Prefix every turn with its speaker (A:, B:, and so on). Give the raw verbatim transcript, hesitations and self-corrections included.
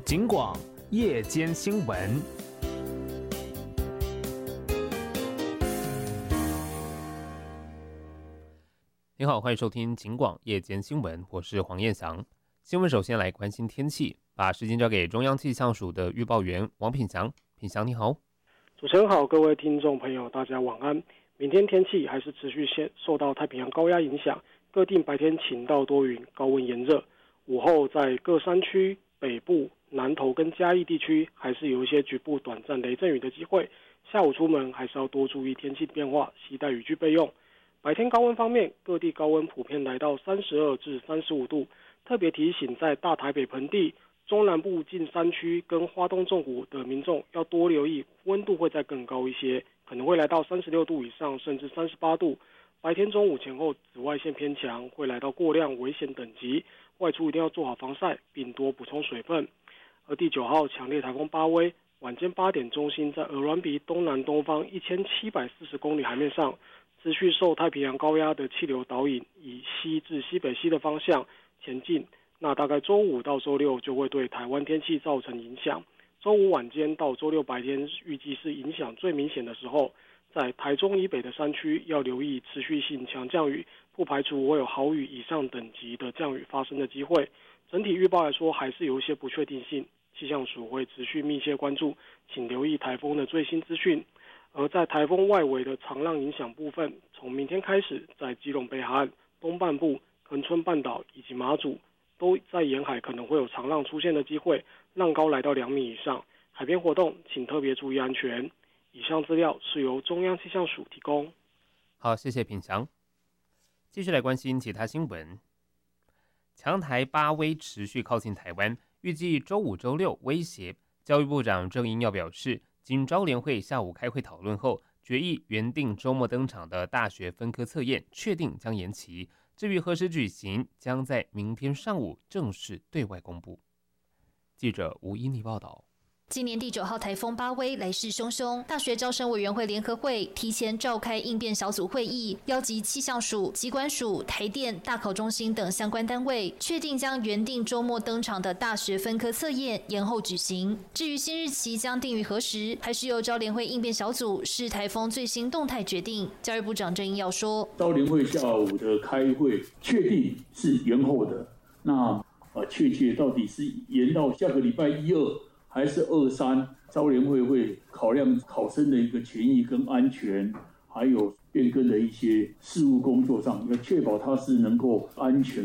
A: 警广夜间新闻。你好，欢迎收听警广夜间新闻，我是黄彦翔。新闻首先来关心天气，把时间交给中央气象署的预报员王品祥。品祥你好。
B: 主持人好，各位听众朋友大家晚安。明天天气还是持续受到太平洋高压影响，各地白天晴到多云，高温炎热。午后在各山区、北部、南投跟嘉义地区还是有一些局部短暂雷阵雨的机会。下午出门还是要多注意天气变化，携带雨具备用。白天高温方面，各地高温普遍来到三十二至三十五度，特别提醒在大台北盆地、中南部近山区跟花东纵谷的民众要多留意，温度会再更高一些，可能会来到三十六度以上，甚至三十八度。白天中午前后紫外线偏强，会来到过量危险等级，外出一定要做好防晒，并多补充水分。而第九号强烈台风巴威，晚间八点中心在鹅銮鼻东南东方一千七百四十公里海面上，持续受太平洋高压的气流导引，以西至西北西的方向前进。那大概周五到周六就会对台湾天气造成影响。周五晚间到周六白天预计是影响最明显的时候，在台中以北的山区要留意持续性强降雨，不排除会有豪雨以上等级的降雨发生的机会。整体预报来说还是有一些不确定性，气象署会持续密切关注，请留意台风的最新资讯。而在台风外围的长浪影响部分，从明天开始，在基隆北海岸、东半部、恒春半岛以及马祖都在沿海可能会有长浪出现的机会，浪高来到两米以上，海边活动请特别注意安全。以上资料是由中央气象署提供。
A: 好，谢谢品祥。继续来关心其他新闻。强台巴威持续靠近台湾，预计周五、周六威胁。教育部长郑英耀表示，经招联会下午开会讨论后，决议原定周末登场的大学分科测验确定将延期。至于何时举行，将在明天上午正式对外公布。记者吴依妮报道。
C: 今年第九号台风巴威来势汹汹，大学招生委员会联合会提前召开应变小组会议，邀集气象署、疾管署、台电、大考中心等相关单位，确定将原定周末登场的大学分科测验延后举行。至于新日期将定于何时，还是由招联会应变小组视台风最新动态决定。教育部长郑英耀说，
D: 招联会下午的开会确定是延后的，那呃，确切到底是延到下个礼拜一二还是二三，招联会会考量考生的一个权益跟安全，还有变更的一些事务工作上，要确保它是能够安全